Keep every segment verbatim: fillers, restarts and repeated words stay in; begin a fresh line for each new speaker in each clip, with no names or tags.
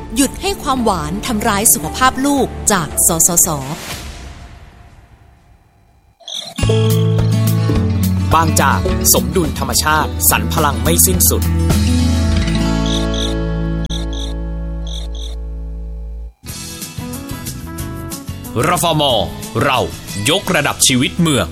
หยุดให้ความหวานทำร้ายสุขภาพลูกจากสสส.
บางจากสมดุลธรรมชาติสรรพลังไม่สิ้นสุดรฟม.เรายกระดับชีวิตเมือง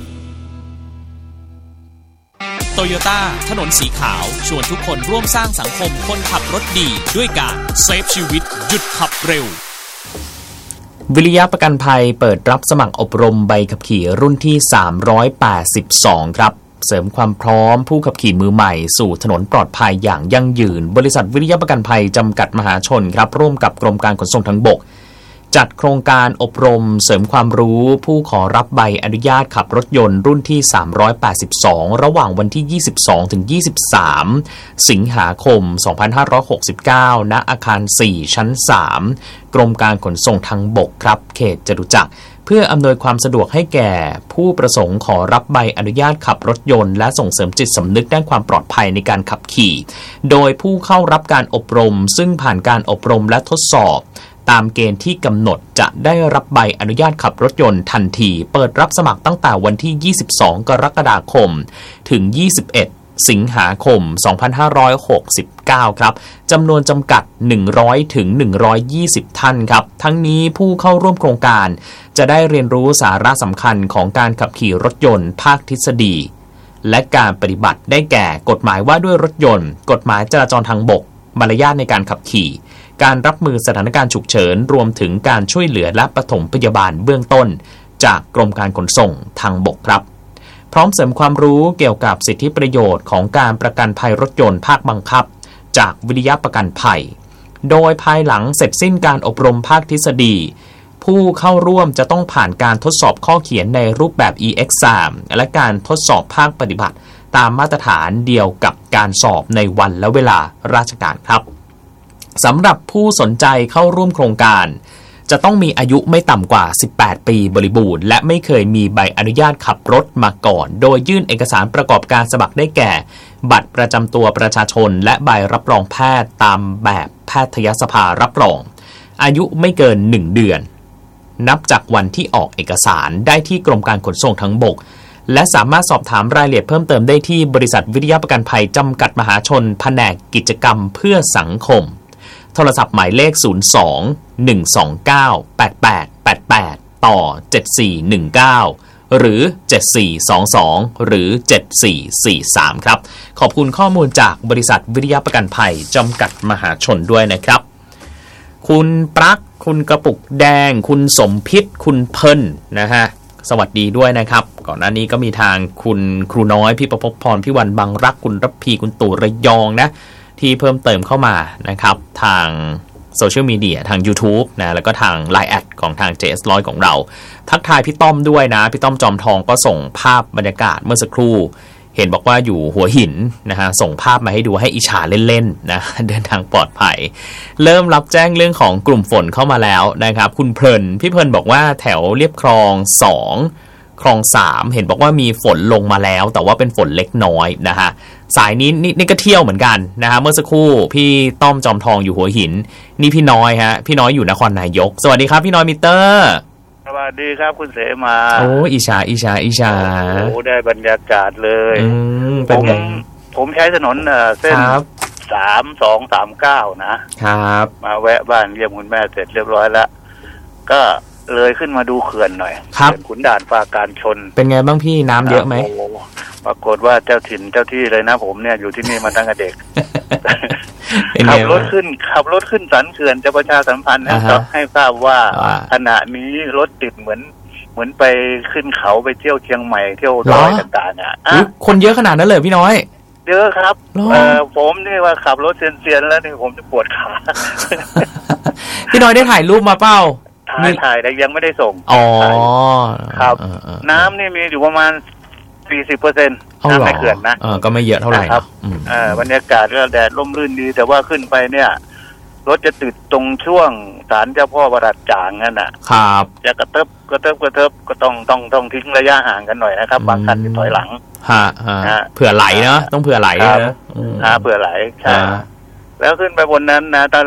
โตโยต้าถนนสีขาวชวนทุกคนร่วมสร้างสังคมคนขับรถดีด้วยการเซฟชีวิตหยุดขับเร็ว
วิริยะประกันภัยเปิดรับสมัครอบรมใบขับขี่รุ่นที่สามร้อยแปดสิบสองครับเสริมความพร้อมผู้ขับขี่มือใหม่สู่ถนนปลอดภัยอย่างยั่งยืนบริษัทวิริยะประกันภัยจำกัดมหาชนครับร่วมกับกรมการขนส่งทางบกจัดโครงการอบรมเสริมความรู้ผู้ขอรับใบอนุญาตขับรถยนต์รุ่นที่สามร้อยแปดสิบสองระหว่างวันที่ยี่สิบสองถึงยี่สิบสามสิงหาคมสองพันห้าร้อยหกสิบเก้าณอาคารสี่ชั้นสามกรมการขนส่งทางบกครับเขตจตุจักรเพื่ออำนวยความสะดวกให้แก่ผู้ประสงค์ขอรับใบอนุญาตขับรถยนต์และส่งเสริมจิตสำนึกด้านความปลอดภัยในการขับขี่โดยผู้เข้ารับการอบรมซึ่งผ่านการอบรมและทดสอบตามเกณฑ์ที่กำหนดจะได้รับใบอนุญาตขับรถยนต์ทันทีเปิดรับสมัครตั้งแต่วันที่ยี่สิบสองกรกฎาคมถึงยี่สิบเอ็ดสิงหาคมสองพันห้าร้อยหกสิบเก้าครับจำนวนจำกัดหนึ่งร้อยถึงหนึ่งร้อยยี่สิบท่านครับทั้งนี้ผู้เข้าร่วมโครงการจะได้เรียนรู้สาระสำคัญของการขับขี่รถยนต์ภาคทฤษฎีและการปฏิบัติได้แก่กฎหมายว่าด้วยรถยนต์กฎหมายจราจรทางบกมารยาทในการขับขี่การรับมือสถานการณ์ฉุกเฉินรวมถึงการช่วยเหลือและปฐมพยาบาลเบื้องต้นจากกรมการขนส่งทางบกครับพร้อมเสริมความรู้เกี่ยวกับสิทธิประโยชน์ของการประกันภัยรถยนต์ภาคบังคับจากวิริยะประกันภัยโดยภายหลังเสร็จสิ้นการอบรมภาคทฤษฎีผู้เข้าร่วมจะต้องผ่านการทดสอบข้อเขียนในรูปแบบ อี เอ็กซ์ Exam และการทดสอบภาคปฏิบัติตามมาตรฐานเดียวกับการสอบในวันและเวลาราชการครับสำหรับผู้สนใจเข้าร่วมโครงการจะต้องมีอายุไม่ต่ำกว่าสิบแปดปีบริบูรณ์และไม่เคยมีใบอนุญาตขับรถมาก่อนโดยยื่นเอกสารประกอบการสมัครได้แก่บัตรประจำตัวประชาชนและใบรับรองแพทย์ตามแบบแพทยสภารับรองอายุไม่เกินหนึ่งเดือนนับจากวันที่ออกเอกสารได้ที่กรมการขนส่งทางบกและสามารถสอบถามรายละเอียดเพิ่มเติมได้ที่บริษัทวิริยะประกันภัยจำกัดมหาชนแผนกกิจกรรมเพื่อสังคมโทรศัพท์หมายเลขศูนย์ สอง หนึ่ง สอง เก้า แปด แปด แปด แปดต่อเจ็ดสี่หนึ่งเก้าหรือเจ็ดสี่สองสองหรือเจ็ดสี่สี่สามครับขอบคุณข้อมูลจากบริษัทวิริยะประกันภัยจำกัดมหาชนด้วยนะครับคุณปลั๊กคุณกระปุกแดงคุณสมพิษคุณเพิ่นนะฮะสวัสดีด้วยนะครับก่อนหน้านี้ก็มีทางคุณครูน้อยพี่ประภพพรพี่วันบางรักคุณรัพพีคุณตู่ระยองนะที่เพิ่มเติมเข้ามานะครับทางโซเชียลมีเดียทาง YouTube นะแล้วก็ทาง ไลน์ แอดของทาง เจ เอส หนึ่งร้อย ของเราทักทายพี่ต้อมด้วยนะพี่ต้อมจอมทองก็ส่งภาพบรรยากาศเมื่อสักครู่เห็นบอกว่าอยู่หัวหินนะฮะส่งภาพมาให้ดูให้อิจฉาเล่นๆนะเดินทางปลอดภัยเริ่มรับแจ้งเรื่องของกลุ่มฝนเข้ามาแล้วนะครับคุณเพลินพี่เพลินบอกว่าแถวเรียบคลองสองคลองสามเห็นบอกว่ามีฝนลงมาแล้วแต่ว่าเป็นฝนเล็กน้อยนะฮะสายนี้นี่นี่ก็เที่ยวเหมือนกันนะฮะเมื่อสักครู่พี่ต้อมจอมทองอยู่หัวหินนี่พี่น้อยฮะพี่น้อยอยู่นครนายกสวัสดีครับพี่น้อยมิเตอร์
สวัสดีครับคุณเสมา
โอ้อิชาอิชาอิชา
โอ้ได้บรรยากาศเลย
เป็นไง
ผมใช้ถนนเส้นสามสองสามเก้านะครับมาแวะบ้านเยี่ยมคุณแม่เสร็จเรียบร้อยแล้วก็เลยขึ้นมาดูเขื่อนหน่อยเขื่อนขุนด่านปราการชน
เป็นไงบ้างพี่น้ำเยอะไหม
ปรากฏว่าเจ้าถิ่นเจ้าที่เลยนะผมเนี่ยอยู่ที่นี่มาตั้งแต่เด็กขับรถขึ้นขับรถขึ้นสันเขื่อนจะประชาสัมพันธ์นะครับให้ทราบว่าขณะนี้รถติดเหมือนเหมือนไปขึ้นเขาไปเที่ยวเชียงใหม่เที่ยวดอยต่างๆอ่ะ
คนเยอะขนาดนั้นเลยพี่น้อย
เยอะครับเอ่อผมนี่ว่าขับรถเซียนๆแล้วนี่ผมจะปวดขา
พี่น้อยได้ถ่ายรูปมาเปล่า
ถ่ายถ่ายแต่ยังไม่ได้ส่ง
อ๋อ
ครับน้ำนี่มีอยู่ประมาณ สี่สิบเปอร์เซ็นต์ น้ำในเขื่อนนะ
ก็ไม่เยอะเท่าไหร่
ครับบรรยากาศก็แดดร่มรื่นดีแต่ว่าขึ้นไปเนี่ยรถจะติดตรงช่วงศาลเจ้าพ่อประดัดจางนั่นน่ะ
ครับ
จะกระเทิบกระเทิบกระเทิบก็ต้องต้องต้องทิ้งระยะห่างกันหน่อยนะครับบางคันที่ถอยหลัง
ฮะฮะเผื่อไหลเนาะต้องเผื่อไหล
นะฮะเผื่อไหลใช่แล้วขึ้นไปบนนั้นนะตอน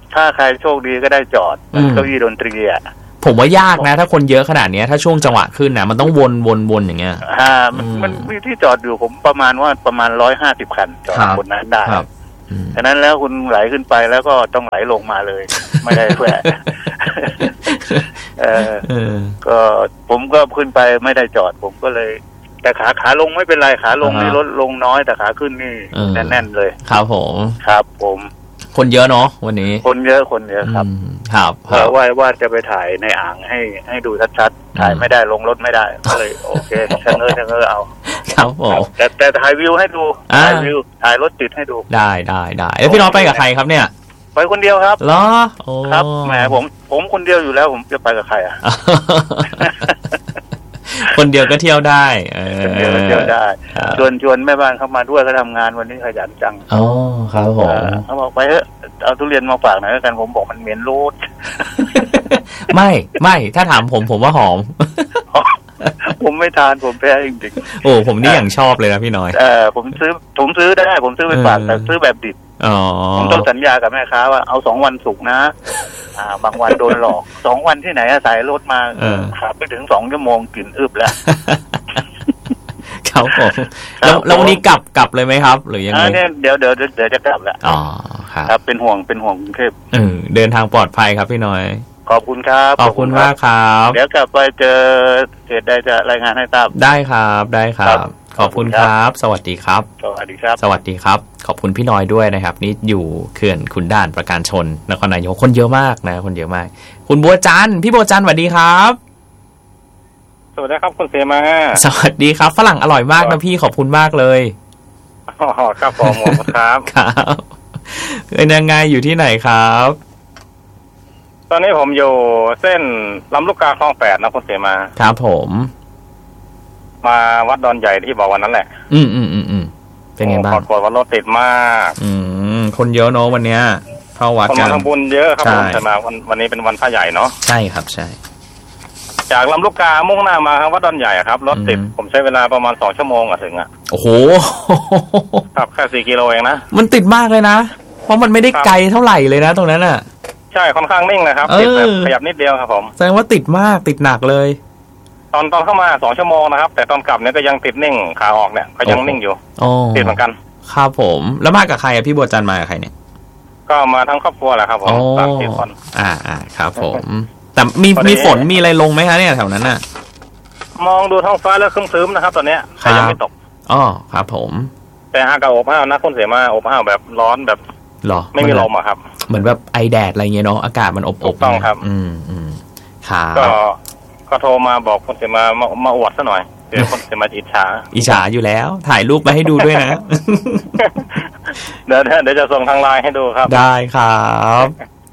ถ้าใครโชคดีก็ได้จอดเก้าอี้ดนตรีอ่ะ
ผมว่ายากนะถ้าคนเยอะขนาดนี้ถ้าช่วงจังหวะขึ้นนะมันต้องวนวนวนอย่างเงี้ย
อ่ามันมันมีที่จอดอยู่ผมประมาณว่าประมาณร้อยห้าสิบคันจอดบนนั้นได้ฉะนั้นแล้วคุณไหลขึ้นไปแล้วก็ต้องไหลลงมาเลยไม่ได้แฝงเออก็ผมก็ขึ้นไปไม่ได้จอดผมก็เลยแต่ขาขาลงไม่เป็นไรขาลงนี่ลดลงน้อยแต่ขาขึ้นนี่แน่นๆเลย
ครับผม
ครับผม
คนเยอะเนาะวันนี้
คนเยอะคนเยอะครับ
ครับ
เพราะว่าว่าจะไปถ่ายในอ่างให้ให้ดูชัดๆถ่ายไม่ได้ลงรถไม่ได้ก็เลยโอเคชะเง้อชะเง้อเอา
ครับผม
แต่แต่ถ่ายวิวให้ดูถ่ายวิวถ่ายรถติดให้ดู
ได้ได้ได้แล้วพี่น้องไปกับใครครับเนี่ย
ไปคนเดียวครับ
เหรอ
ครับแหมผมผมคนเดียวอยู่แล้วผมจะไปกับใครอ่ะ
คนเดียวก็เที่ยวได้
คนเดียวก็เที่ยวได้ชวนชวนแม่บ้านเข้ามาด้วยก็ทำงานวันนี้ขยันจัง
อ๋อครับผม
เขาบอกไปเถอะเอาทุเรียนมาฝากหน่อยกันผมบอกมันเหม็นรูด
ไม่ไม่ถ้าถามผมผมว่าหอม
ผมไม่ทานผมแพ้จริง
ๆโอ้ผมนี่อย่างชอบเลยนะพี่น้อย
เออผมซื้อผมซื้อได้ผมซื้อไปฝากแต่ซื้อแบบดิบผมต้องสัญญากับแม่ค้าว่าเอาสองวันสุกนะอ่าบางวันโดนหลอกสองวันที่ไหนอาศัยรถมาขับไปถึงสองชั่วโมงกลิ่นอึบแล้ว
ครับผมแล้วแล้ววันนี้กลับกลับเลยไหมครับหรือยังไง
เดี๋ยวเดี๋ยวเดี๋ยวจะกลับแล้ว
อ๋อ
ครับเป็นห่วงเป็นห่วงกรุงเทพ
เออเดินทางปลอดภัยครับพี่น้อย
ขอบคุณครับ
ขอบคุณมากครับ
เดี๋ยวกลับไปเจอเหตุใดจะรายงานให้ทราบ
ได้ครับได้ครับขอบคุณครับสวัสดีครับ
สวัสดีครับ
สวัสดีครับขอบคุณพี่น้อยด้วยนะครับนี่อยู่เขื่อนขุนด่านประการชนนครนายกคนเยอะมากนะคนเยอะมากคุณบัวจันทร์พี่บัวจันทร์สวัสดีครับ
สวัสดีครับคุณเสมา
สวัสดีครับฝรั่งอร่อยมากนะพี่ขอบคุณมากเลย
อ๋อครับผมครับ
ครับเป็นยังไงอยู่ที่ไหนครับ
ตอนนี้ผมอยู่เส้นลำลูกกาคลองแปดนะคุณเสมา
ครับผม
มาวัดดอนใหญ่ที่บอกวันนั้นแหละ
อืมอืมอืมอืมเป็นไงบ้าง
ปรากฏว่ารถติดมาก
อืมคนเยอะเนาะวันเนี้ยเข้าวัดกัน
คนมาทำบุญเยอะครับผมใช่ไหมวันวันนี้เป็นวันพระใหญ่เนาะ
ใช่ครับใช่
จากลำลูกกามุ่งหน้ามาครับวัดดอนใหญ่ครับรถติดผมใช้เวลาประมาณสองชั่วโมงอะถึงอะ
โอ้โห
ครับแค่สี่กิโลเองนะ
มันติดมากเลยนะเพราะมันไม่ได้ไกลเท่าไหร่เลยนะตรงนั้นอะ
ใช่ค่อนข้างนิ่งนะครับติดแบบขยับนิดเดียวครับผม
แสดงว่าติดมากติดหนักเลย
ตอนตอนเข้ามาสองชั่วโมงนะครับแต่ตอนกลับเนี่ยก็ยังติดนิ่งขาออกเนี่ยก็ยังนิ่งอยู่ติดเหมือนกัน
ครับผมแล้วมากับใครอะพี่บัวจันทร์มากับใครเนี่ย
ก็มาทั้งครอบครัวแหละครับผมสามสี่คน
อ่าอ่าครับผมแต่มีมีฝนมีอะไรลงไหมคะเนี่ยแถวนั้นน่ะ
มองดูท้องฟ้าแล้วครึ้มๆนะครับตอนเนี้ยใครยังไม่ตก
อ๋อครับผม
แต่อากาศอบอ้าวนะคุณเสมาอบอ้าวแบบร้อนแบบ
หรอ
ไม่มีลมอะครับ
เหมือนแบบไอแดดอะไรเงี้ยเนาะอากาศมันอบอบ
ต้องครับ
อืมอืมครับ
ก็ก็โทรมาบอกคุณเสมามามาอวดซะหน่อยเดี๋ยวคุณเสมาอิจฉา
อิจฉาอยู่แล้วถ่ายรูปไปให้ดูด้วยนะ
เดี๋ยวเดี๋ยวจะส่งทางไลน์ให้ดูครับ
ได้ครับ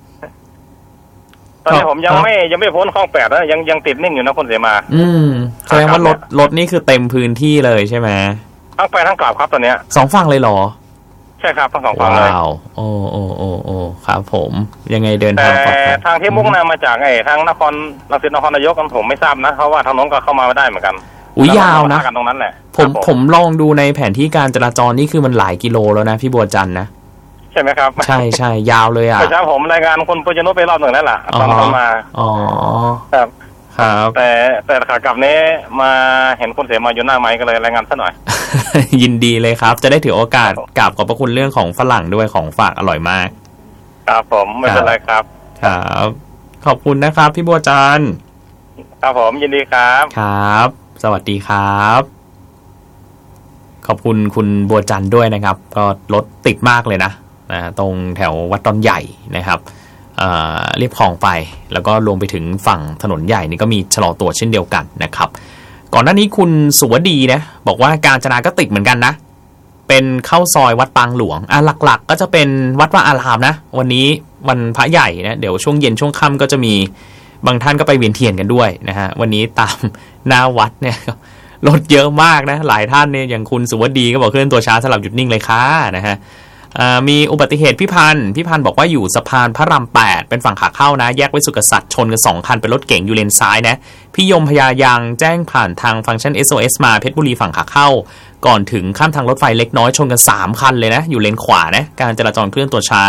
ตอนนี้ผมยังไม่ยังไม่พ้นคลองแปดนะยังยังติดนิ่งอยู่นะคุณเสมา
อืมแสดงว่ารถรถนี่คือเต็มพื้นที่เลยใช่ไหม
ทั้งไปทั้งกลับครับตอนเนี้ย
สองฝั่งเลยเหรอ
ใช่ครับทั้งสองฝั่งเลย
ว้าวโอ้โอ้โอ้โอ้ครับผมยังไงเดินทางปลอดภัย
แต่ทางที่มุ่งหน้ามาจากไอ้ทางนครรังสิตนครนายกกันผมไม่ทราบนะเพราะว่าทางโน้นก็เข้ามาไม่ได้เหมือนกัน
อุ้ยยาวนะ
กันตรงนั้นแหละ
ผมผมลองดูในแผนที่การจราจรนี่คือมันหลายกิโลแล้วนะพี่บัวจันทร์นะ
ใช่ไหมครับ
ใช่ใช่ยาวเลยอ่ะ
เช้าผมรายงานคุณปุญญนุชไปรอบหนึ่งแล้วล่ะตอนเข้ามา
อ๋อ
ครับ
ครับ
แต่แต่ขากลับนี้มาเห็นคุณเสมาอยู่หน้าไม้ก็เลยรายงานซะหน่อย
ยินดีเลยครับจะได้ถือโอกาสกราบขอบพระคุณเรื่องของฝรั่งด้วยของฝากอร่อยมาก
ครับผมไม่เป็นไรครับ
ครับขอบคุณนะครับพี่บัวจันทร์
ครับผมยินดีครับ
ครับสวัสดีครับขอบคุณคุณบัวจันทร์ด้วยนะครับก็รถติดมากเลยนะนะตรงแถววัดดอนใหญ่นะครับเรียบคลองไปแล้วก็ลงไปถึงฝั่งถนนใหญ่นี่ก็มีชะลอตัวเช่นเดียวกันนะครับก่อนหน้านี้คุณสุวดีนะบอกว่าการจนาก็ติดเหมือนกันนะเป็นเข้าซอยวัดปางหลวงอ่ะหลักๆก็จะเป็นวัดวาอารามนะวันนี้วันพระใหญ่นะเดี๋ยวช่วงเย็นช่วงค่ำก็จะมีบางท่านก็ไปเวียนเทียนกันด้วยนะฮะวันนี้ตามหน้าวัดเนี่ยรถเยอะมากนะหลายท่านเนี่ยอย่างคุณสุวดีก็บอกเคลื่อนตัวช้าสลับหยุดนิ่งเลยค่ะนะฮะมีอุบัติเหตุพี่พันธ์พี่พันธ์บอกว่าอยู่สะพานพระรามแปดเป็นฝั่งขาเข้านะแยกไว้สุขสัตย์ชนกันสองคันเป็นรถเก๋งอยู่เลนซ้ายนะพี่ยมพยายางแจ้งผ่านทางฟังก์ชัน เอส โอ เอส มาเพชรบุรีฝั่งขาเข้าก่อนถึงข้ามทางรถไฟเล็กน้อยชนกันสามคันเลยนะอยู่เลนขวานะการจราจรเคลื่อนตัวช้า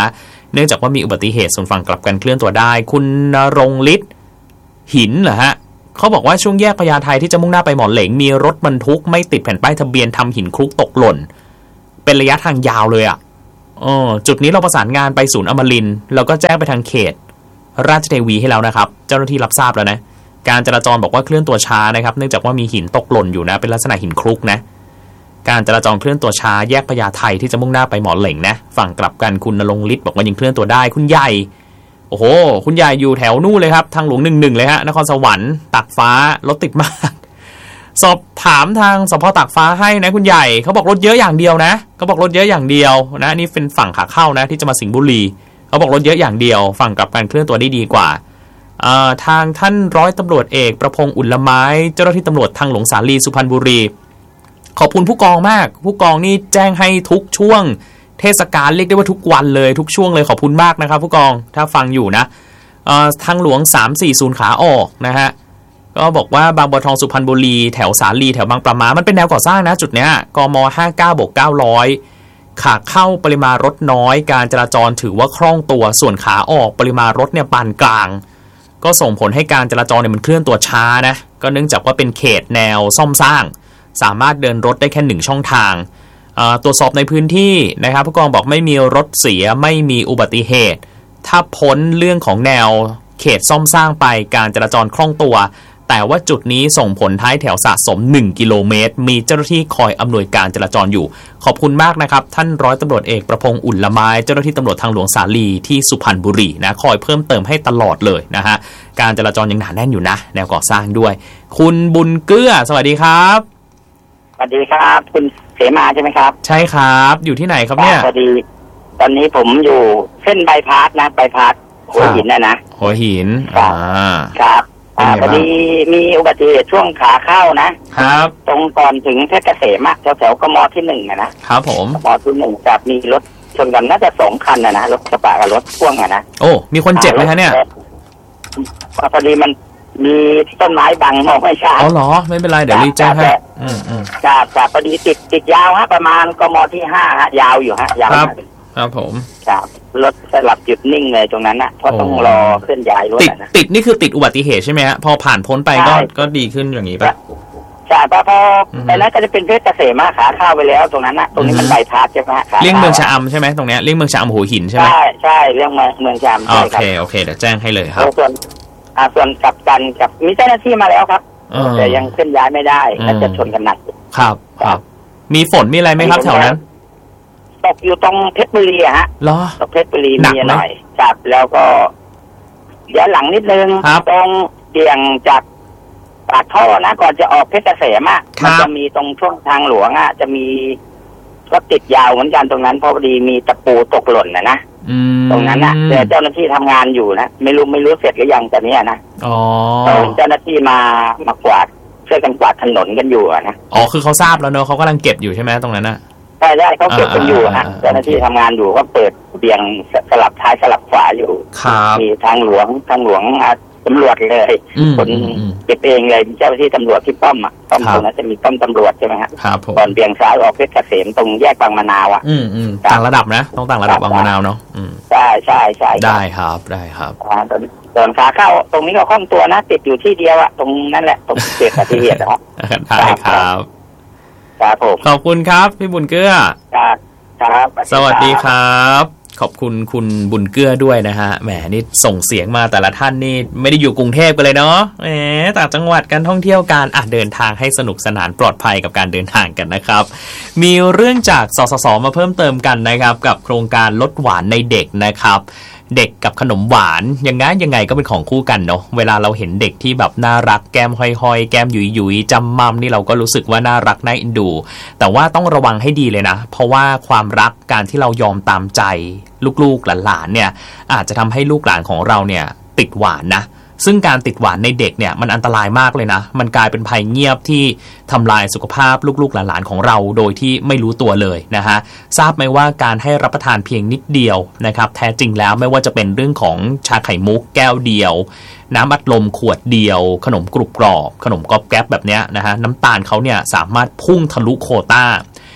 เนื่องจากว่ามีอุบัติเหตุส่วนฝั่งกลับกันเคลื่อนตัวได้คุณณรงค์ฤทธิ์หินเหรอฮะเขาบอกว่าช่วงแยกพญาไทที่จะมุ่งหน้าไปหมอเหลงมีรถบรรทุกไม่ติดแผ่นป้ายทะเบียนทำหินคลุกตกหล่นเป็นระยะทางยาวเลยอ่ะเออจุดนี้เราประสานงานไปศูนย์อมรินทร์แล้วก็แจ้งไปทางเขตราชเทวีให้แล้วนะครับเจ้าหน้าที่รับทราบแล้วนะการจราจรบอกว่าเคลื่อนตัวช้านะครับเนื่องจากว่ามีหินตกหล่นอยู่นะเป็นลักษณะหินคลุกนะการจราจรเคลื่อนตัวช้าแยกพญาไทที่จะมุ่งหน้าไปหมอเหลงนะฝั่งกลับกันคุณณรงค์ฤทธิ์บอกว่ายังเคลื่อนตัวได้คุณใหญ่โอ้โหคุณใหญ่อยู่แถวนู่นเลยครับทางหลวงหนึ่งหนึ่งเลยฮะนครสวรรค์ตากฟ้ารถติดมากสอบถามทางสภ.ตากฟ้าให้นะคุณใหญ่เขาบอกรถเยอะอย่างเดียวนะเขาบอกรถเยอะอย่างเดียวนะนี่เป็นฝั่งขาเข้านะที่จะมาสิงห์บุรีเขาบอกรถเยอะอย่างเดียวฝั่งกลับกันเคลื่อนตัวได้ดีกว่าทางท่านร้อยตำรวจเอกประพงษ์อุ่นละไม้เจ้าหน้าที่ตำรวจทางหลวงสาลีสุพรรณบุรีขอบคุณผู้กองมากผู้กองนี่แจ้งให้ทุกช่วงเทศกาลเรียกได้ว่าทุกวันเลยทุกช่วงเลยขอบคุณมากนะครับผู้กองถ้าฟังอยู่นะทางหลวงสามสี่ศูนย์ขาออกนะฮะก็บอกว่าบางบัวทองสุพรรณบุรีแถวสาลีแถวบางปลาม้ามันเป็นแนวก่อสร้างนะจุดเนี้ยกมห้าสิบเก้าบวกเก้าร้อยขาเข้าปริมาณรถน้อยการจราจรถือว่าคล่องตัวส่วนขาออกปริมาณรถเนี่ยปานกลางก็ส่งผลให้การจราจรเนี่ยมันเคลื่อนตัวช้านะก็เนื่องจากว่าเป็นเขตแนวซ่อมสร้างสามารถเดินรถได้แค่หนึ่งช่องทางตรวจสอบในพื้นที่นะครับผู้กองบอกไม่มีรถเสียไม่มีอุบัติเหตุถ้าพ้นเรื่องของแนวเขตซ่อมสร้างไปการจราจรคล่องตัวแต่ว่าจุดนี้ส่งผลท้ายแถวสะสมหนึ่งกิโลเมตรมีเจ้าหน้าที่คอยอำนวยการจราจรอยู่ขอบคุณมากนะครับท่านร้อยตำรวจเอกประพงษ์อุ่นละไม้เจ้าหน้าที่ตำรวจทางหลวงสาลีที่สุพรรณบุรีนะคอยเพิ่มเติมให้ตลอดเลยนะฮะการจราจรยังหนาแน่นอยู่นะแนวก่อสร้างด้วยคุณบุญเกื้อสวัสดีครับ
สวัสดีครับคุณเสมาใช่ไหมครับ
ใช่ครับอยู่ที่ไหนครับเนี่ย
สวัสดีตอนนี้ผมอยู่เส้นบายพาสนะบายพาสหัวหินนะนะ
หัวหิน
อ่าครับอ่าพอดีมีอุบัติเหตุช่วงขาเข้านะครับตรงก่อนถึงเพชรเกษมแถวแถวกมที่หนึ่งนะครับ
ผม
กมที่หนึ่งจะมีรถชนกันน่าจะสองคันนะนะรถกระบะกับรถพ่วงอะนะ
โอ้มีคนเจ็บไหมคะเนี่ย
พอดีมันมีต้นไม้บังมองไม่ชัด
อ๋อเหรอไม่เป็นไรเดี๋ยวรีบแจ้งให้อืมอืม
ครับครับพอดีติดติดยาวฮะประมาณกมที่ห้าฮะยาวอยู่ฮะยาว
ครับครับผม
ครับรถสลับหยุดนิ่งเลยตรงนั้นนะเพราะต้องรอเคลื่อนย้ายรถ
ติดติดนี่คือติดอุบัติเหตุใช่ไหมฮะพอผ่านพ้นไปก็ก็ดีขึ้นอย่างนี้ป่ะ
ใช่พอพอไปแล้วก็จะเป็นเพชรเกษมขาเข้าไปแล้วตรงนั้นนะตรงนี้มันใบพัดใช่ไหม
เลี่ยงเมืองชะอำใช่ไหมตรงเนี้ยเลี่ยงเมืองชะอำหัวหินใช่ไหม
ใช่ใช่เลี่ยงเมืองเมืองชะอำ
โอเคโอเคเดี๋ยวแจ้งให้เลยครับ
ส่วนอ่าส่วนกับกันกับมีเจ้าหน้าที่มาแล้วครับแต่ยังเคลื่อนย้ายไม่ได้น่าจะชนกันหนัก
ครับครับมีฝนมีอะไรไหมครับแถวนั้น
ตกอยู่ตรงเพชรบุรีอะฮะ
เหรอ
ตกเพชรบุรีมีหน่อยจับแล้วก็เดี๋ยวหลังนิดนึงตรงเบี่ยงจากปากท่อนะก่อนจะออกเพชรเกษมอะมันจะมีตรงช่วงทางหลวงอะจะมีก็ติดยาวเหมือนกันตรงนั้นเพราะพอดีมีตะปูตกหล่นนะนะตรงนั้นนะแต่เจ้าหน้าที่ทำงานอยู่นะไม่รู้ไม่รู้เสร็จหรือยังแต่เนี้ยนะ
อ๋อ
เจ้าหน้าที่มามากวาดช่วยกันกวาดถนนกันอยู่นะ
อ๋อคือเขาทราบแล้วเนอะเขากำลังเก็บอยู่ใช่ไหมตรงนั้นนะ
ใช่ใช่เขาเก็บกันอยู่ฮะเจ้าหน้าที่ทำงานอยู่ก็เปิดเบี่ยงสลับท้ายสลับขวาอยู่มีทางหลวงทางหลวงตำรวจเลยคนเก็บเองเลยเจ้าหน้าที่ตำรวจที่ป้อมอ่ะป้อมตรงนั้นจะมีป้อมตำรวจใช่ไหมฮะก่อนเบี่ยงซ้ายออกเพชรเกษมตรงแยกบางมะนาวอ่ะ
อืมอืมต่างระดับนะต้องต่างระดับบางมะนาวเนาะ
ใช่ใช่ใช่
ได้ครับได้ครับ
ส่วนขาเข้าตรงนี้ก็คล่องตัวนะติดอยู่ที่เดียวอ่ะตรงนั้นแหละตรงเกิดอุบัติเหตุนะครับ
ได้ครับ
ครับผม
ขอบคุณครับพี่บุญเกื้อ
ครับครับ
สวัสดีครับขอบคุณคุณบุญเกื้อด้วยนะฮะแหมนี่ส่งเสียงมาแต่ละท่านนี่ไม่ได้อยู่กรุงเทพกันเลยเนาะแหมต่างจังหวัดกันท่องเที่ยวกันอ่ะเดินทางให้สนุกสนานปลอดภัยกับการเดินทางกันนะครับมีเรื่องจากสสสมาเพิ่มเติมกันนะครับกับโครงการลดหวานในเด็กนะครับเด็กกับขนมหวานยังไงยังไงก็เป็นของคู่กันเนาะเวลาเราเห็นเด็กที่แบบน่ารักแก้มห้อยๆแก้มหยุยๆจำมั่มนี่เราก็รู้สึกว่าน่ารักน่าเอ็นดูแต่ว่าต้องระวังให้ดีเลยนะเพราะว่าความรักการที่เรายอมตามใจลูกๆหลานๆเนี่ยอาจจะทำให้ลูกหลานของเราเนี่ยติดหวานนะซึ่งการติดหวานในเด็กเนี่ยมันอันตรายมากเลยนะมันกลายเป็นภัยเงียบที่ทำลายสุขภาพลูกๆหลานๆของเราโดยที่ไม่รู้ตัวเลยนะฮะทราบไหมว่าการให้รับประทานเพียงนิดเดียวนะครับแท้จริงแล้วไม่ว่าจะเป็นเรื่องของชาไข่มุกแก้วเดียวน้ำอัดลมขวดเดียวขนมกรุบกรอบขนมก๊อบแก๊บแบบเนี้ยนะฮะน้ำตาลเขาเนี่ยสามารถพุ่งทะลุโควต้า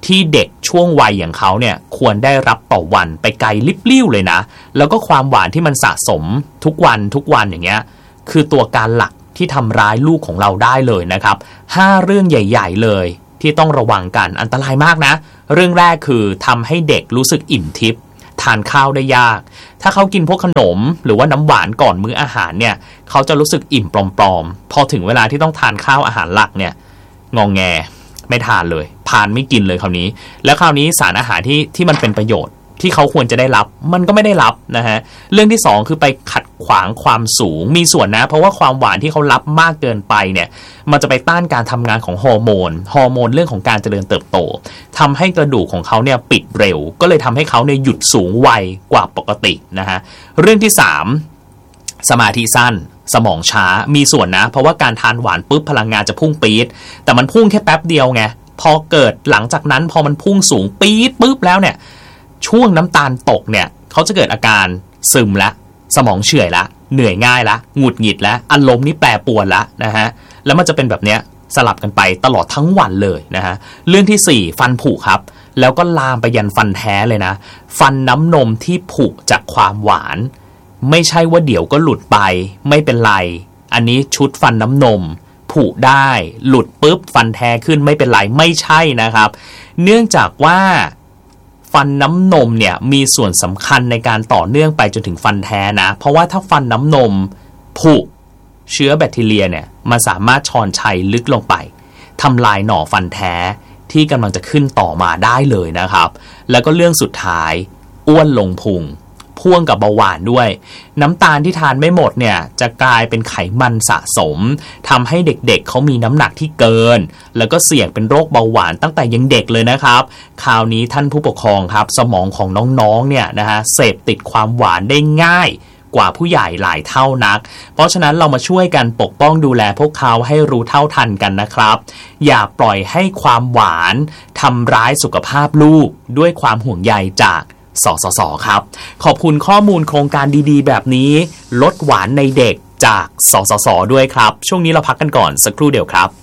ที่เด็กช่วงวัยอย่างเขาเนี่ยควรได้รับต่อวันไปไกลลิบลิ่วเลยนะแล้วก็ความหวานที่มันสะสมทุกวันทุกวันอย่างเงี้ยคือตัวการหลักที่ทำร้ายลูกของเราได้เลยนะครับห้าเรื่องใหญ่ๆเลยที่ต้องระวังกันอันตรายมากนะเรื่องแรกคือทำให้เด็กรู้สึกอิ่มทิพย์ทานข้าวได้ยากถ้าเขากินพวกขนมหรือว่าน้ำหวานก่อนมื้ออาหารเนี่ยเขาจะรู้สึกอิ่มปลอมๆพอถึงเวลาที่ต้องทานข้าวอาหารหลักเนี่ยงองแงไม่ทานเลยทานไม่กินเลยคราวนี้แล้วคราวนี้สารอาหารที่ที่มันเป็นประโยชน์ที่เขาควรจะได้รับมันก็ไม่ได้รับนะฮะเรื่องที่สองคือไปขัดขวางความสูงมีส่วนนะเพราะว่าความหวานที่เขารับมากเกินไปเนี่ยมันจะไปต้านการทำงานของฮอร์โมนฮอร์โมนเรื่องของการเจริญเติบโตทำให้กระดูกของเขาเนี่ยปิดเร็วก็เลยทำให้เขาเนี่ยหยุดสูงไวกว่าปกตินะฮะเรื่องที่สามสมาธิสั้นสมองช้ามีส่วนนะเพราะว่าการทานหวานปุ๊บพลังงานจะพุ่งปี๊ดแต่มันพุ่งแค่แป๊บเดียวไงพอเกิดหลังจากนั้นพอมันพุ่งสูงปี๊ดปุ๊บแล้วเนี่ยช่วงน้ำตาลตกเนี่ยเขาจะเกิดอาการซึมละสมองเฉื่อยละเหนื่อยง่ายละหงุดหงิดละอารมณ์นี่แปรปรวนละนะฮะแล้วมันจะเป็นแบบเนี้ยสลับกันไปตลอดทั้งวันเลยนะฮะเรื่องที่สี่ฟันผุครับแล้วก็ลามไปยันฟันแท้เลยนะฟันน้ำนมที่ผุจากความหวานไม่ใช่ว่าเดี๋ยวก็หลุดไปไม่เป็นไรอันนี้ชุดฟันน้ำนมผุได้หลุดปุ๊บฟันแท้ขึ้นไม่เป็นไรไม่ใช่นะครับเนื่องจากว่าฟันน้ำนมเนี่ยมีส่วนสำคัญในการต่อเนื่องไปจนถึงฟันแท้นะเพราะว่าถ้าฟันน้ำนมผุเชื้อแบคทีเรียเนี่ยมันสามารถชอนชัยลึกลงไปทำลายหน่อฟันแท้ที่กำลังจะขึ้นต่อมาได้เลยนะครับแล้วก็เรื่องสุดท้ายอ้วนลงพุงพ่วงกับเบาหวานด้วยน้ำตาลที่ทานไม่หมดเนี่ยจะกลายเป็นไขมันสะสมทำให้เด็กๆ เ, เขามีน้ำหนักที่เกินแล้วก็เสี่ยงเป็นโรคเบาหวานตั้งแต่ยังเด็กเลยนะครับคราวนี้ท่านผู้ปกครองครับสมองของน้องๆเนี่ยนะฮะเสพติดความหวานได้ง่ายกว่าผู้ใหญ่หลายเท่านักเพราะฉะนั้นเรามาช่วยกันปกป้องดูแลพวกเขาให้รู้เท่าทันกันนะครับอย่าปล่อยให้ความหวานทำร้ายสุขภาพลูกด้วยความห่วงใยจากสสส.ครับขอบคุณข้อมูลโครงการดีๆแบบนี้ลดหวานในเด็กจากสสส.ด้วยครับช่วงนี้เราพักกันก่อนสักครู่เดียวครับ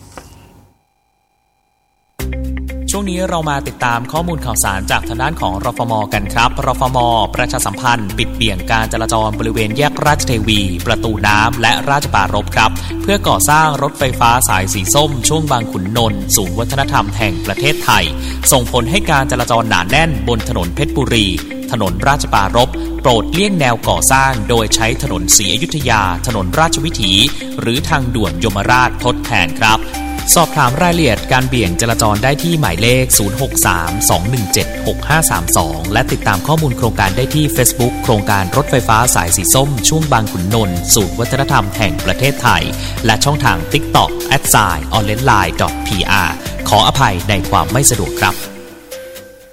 ช่วงนี้เรามาติดตามข้อมูลข่าวสารจากทางด้านของรฟม.กันครับรฟม.ประชาสัมพันธ์ปิดเบี่ยงการจราจรบริเวณแยกราชเทวีประตูน้ำและราชปรารภครับเพื่อก่อสร้างรถไฟฟ้าสายสีส้มช่วงบางขุนนนท์ศูนย์วัฒนธรรมแห่งประเทศไทยส่งผลให้การจราจรหนาแน่นบนถนนเพชรบุรีถนนราชปรารภโปรดเลี่ยงแนวก่อสร้างโดยใช้ถนนศรีอยุธยาถนนราชวิถีหรือทางด่วนยมราชทดแทนครับสอบถามรายละเอียดการเบี่ยงจราจรได้ที่หมายเลขศูนย์ หก สาม สอง หนึ่ง เจ็ด หก ห้า สาม สองและติดตามข้อมูลโครงการได้ที่ Facebook โครงการรถไฟฟ้าสายสีส้มช่วงบางขุนนนท์ศูนย์วัฒนธรรมแห่งประเทศไทยและช่องทาง TikTok แอท ไซน์ ออนไลน์ ดอท พี อาร์ ขออภัยในความไม่สะดวกครับ